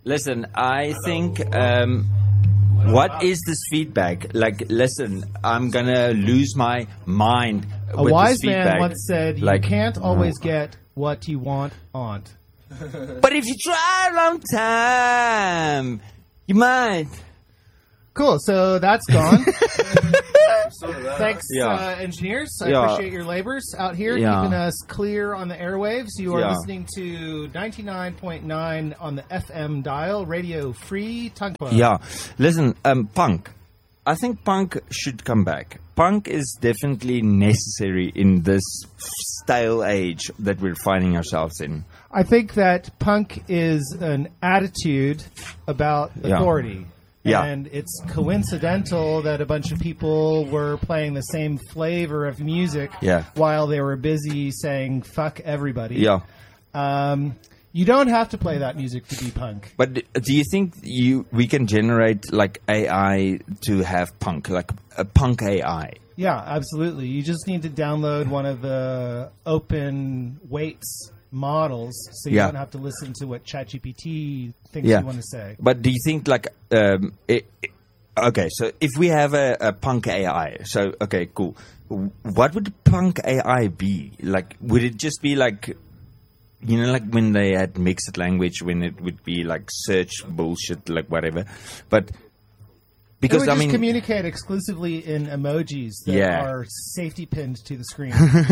Listen, I think, what is this feedback? Like, listen, I'm going to lose my mind A with wise this feedback. man once said, you Like, can't always get what you want. But if you try a long time, you might. Cool, so that's gone. Thanks, Yeah. engineers. I Yeah. appreciate your labors out here, Yeah. keeping us clear on the airwaves. You are Yeah. listening to 99.9 on the FM dial, Radio Free Tangpa. Yeah. Listen, punk. I think punk should come back. Punk is definitely necessary in this stale age that we're finding ourselves in. I think that punk is an attitude about Yeah. authority. Yeah. And it's coincidental that a bunch of people were playing the same flavor of music Yeah. while they were busy saying fuck everybody. Yeah. You don't have to play that music to be punk. But do you think we can generate like AI to have punk, like a punk AI? Yeah, absolutely. You just need to download one of the open weights models so you Yeah. don't have to listen to what ChatGPT thinks Yeah. you want to say. But do you think like okay, so if we have a punk AI, so okay, cool. What would punk AI be? Like, would it just be like, you know, like when they had mixed language, when it would be like search bullshit, like whatever. But because it would I just mean, communicate exclusively in emojis that Yeah. are safety pinned to the screen.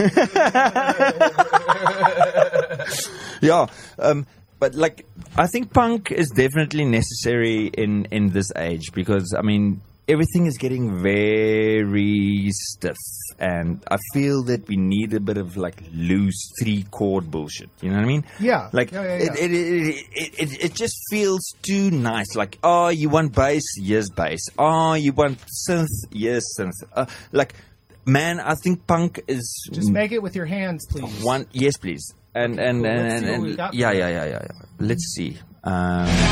yeah. But like, I think punk is definitely necessary in this age because I mean everything is getting very stiff, and I feel that we need a bit of like loose 3-chord bullshit. You know what I mean? Yeah. Like Yeah. it just feels too nice. Like, oh, you want bass? Yes, bass. Oh, you want synth? Yes, synth. Like, man, I think punk is Just make it with your hands, please. one. Yes, please. And Cool. Let's see what we got for yeah. Let's see.